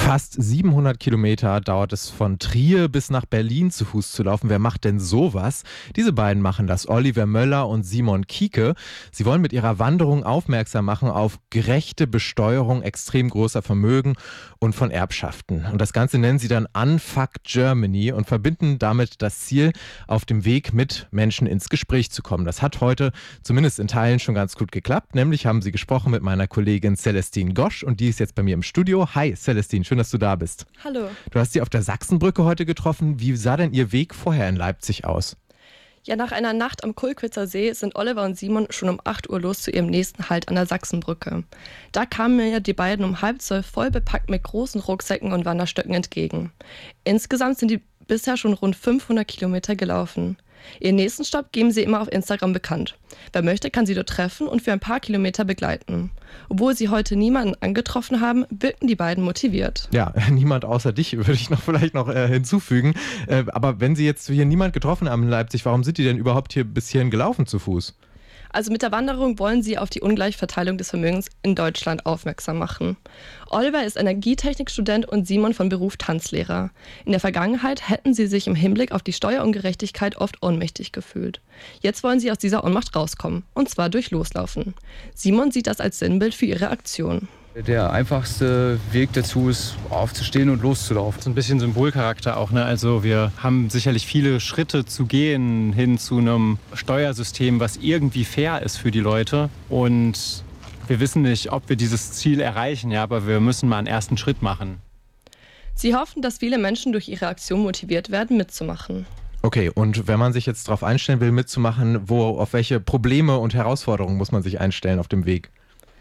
Fast 700 Kilometer dauert es von Trier bis nach Berlin zu Fuß zu laufen. Wer macht denn sowas? Diese beiden machen das, Oliver Möller und Simon Kieke. Sie wollen mit ihrer Wanderung aufmerksam machen auf gerechte Besteuerung extrem großer Vermögen und von Erbschaften. Und das Ganze nennen sie dann Unfuck Germany und verbinden damit das Ziel, auf dem Weg mit Menschen ins Gespräch zu kommen. Das hat heute zumindest in Teilen schon ganz gut geklappt. Nämlich haben sie gesprochen mit meiner Kollegin Celestine Gosch und die ist jetzt bei mir im Studio. Hi Celestine, schön, dass du da bist. Hallo. Du hast sie auf der Sachsenbrücke heute getroffen. Wie sah denn ihr Weg vorher in Leipzig aus? Ja, nach einer Nacht am Kulkwitzer See sind Oliver und Simon schon um 8 Uhr los zu ihrem nächsten Halt an der Sachsenbrücke. Da kamen mir die beiden um 11:30 voll bepackt mit großen Rucksäcken und Wanderstöcken entgegen. Insgesamt sind die bisher schon rund 500 Kilometer gelaufen. Ihren nächsten Stopp geben sie immer auf Instagram bekannt. Wer möchte, kann sie dort treffen und für ein paar Kilometer begleiten. Obwohl sie heute niemanden angetroffen haben, wirken die beiden motiviert. Ja, niemand außer dich würde ich vielleicht noch hinzufügen. Aber wenn sie jetzt hier niemand getroffen haben in Leipzig, warum sind die denn überhaupt hier bis hierhin gelaufen zu Fuß? Also mit der Wanderung wollen sie auf die Ungleichverteilung des Vermögens in Deutschland aufmerksam machen. Oliver ist Energietechnikstudent und Simon von Beruf Tanzlehrer. In der Vergangenheit hätten sie sich im Hinblick auf die Steuerungerechtigkeit oft ohnmächtig gefühlt. Jetzt wollen sie aus dieser Ohnmacht rauskommen, und zwar durch Loslaufen. Simon sieht das als Sinnbild für ihre Aktion. Der einfachste Weg dazu ist, aufzustehen und loszulaufen. So ein bisschen Symbolcharakter auch, ne? Also wir haben sicherlich viele Schritte zu gehen hin zu einem Steuersystem, was irgendwie fair ist für die Leute. Und wir wissen nicht, ob wir dieses Ziel erreichen, ja, aber wir müssen mal einen ersten Schritt machen. Sie hoffen, dass viele Menschen durch ihre Aktion motiviert werden, mitzumachen. Okay, und wenn man sich jetzt darauf einstellen will, mitzumachen, auf welche Probleme und Herausforderungen muss man sich einstellen auf dem Weg?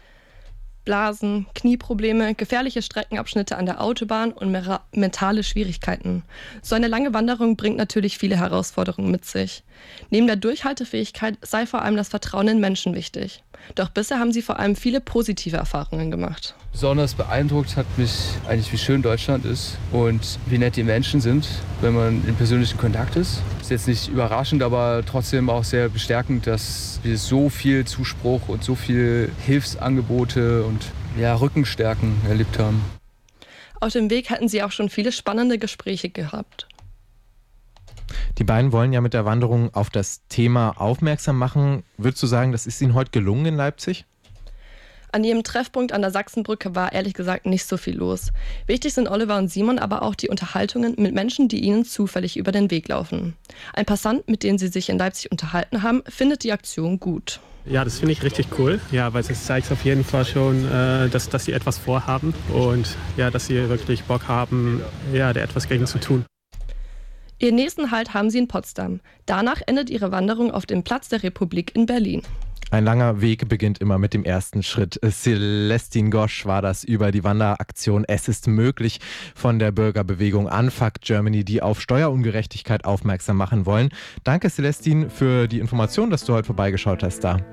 Blasen, Knieprobleme, gefährliche Streckenabschnitte an der Autobahn und mentale Schwierigkeiten. So eine lange Wanderung bringt natürlich viele Herausforderungen mit sich. Neben der Durchhaltefähigkeit sei vor allem das Vertrauen in Menschen wichtig. Doch bisher haben sie vor allem viele positive Erfahrungen gemacht. Besonders beeindruckt hat mich eigentlich, wie schön Deutschland ist und wie nett die Menschen sind, wenn man in persönlichen Kontakt ist. Ist jetzt nicht überraschend, aber trotzdem auch sehr bestärkend, dass wir so viel Zuspruch und so viel Hilfsangebote und Rückenstärken erlebt haben. Auf dem Weg hatten sie auch schon viele spannende Gespräche gehabt. Die beiden wollen ja mit der Wanderung auf das Thema aufmerksam machen. Würdest du sagen, das ist ihnen heute gelungen in Leipzig? An ihrem Treffpunkt an der Sachsenbrücke war ehrlich gesagt nicht so viel los. Wichtig sind Oliver und Simon aber auch die Unterhaltungen mit Menschen, die ihnen zufällig über den Weg laufen. Ein Passant, mit dem sie sich in Leipzig unterhalten haben, findet die Aktion gut. Ja, das finde ich richtig cool, ja, weil es zeigt auf jeden Fall schon, dass sie etwas vorhaben und ja, dass sie wirklich Bock haben, ja, da etwas gegen zu tun. Ihren nächsten Halt haben sie in Potsdam. Danach endet ihre Wanderung auf dem Platz der Republik in Berlin. Ein langer Weg beginnt immer mit dem ersten Schritt. Celestine Gosch war das über die Wanderaktion Es ist möglich von der Bürgerbewegung Unfuck Germany, die auf Steuerungerechtigkeit aufmerksam machen wollen. Danke Celestine für die Information, dass du heute vorbeigeschaut hast da.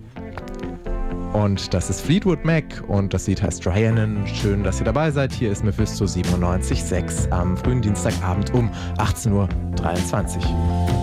Und das ist Fleetwood Mac und das Lied heißt Rhiannon. Schön, dass ihr dabei seid. Hier ist Mephisto 97.6 am frühen Dienstagabend um 18:23 Uhr.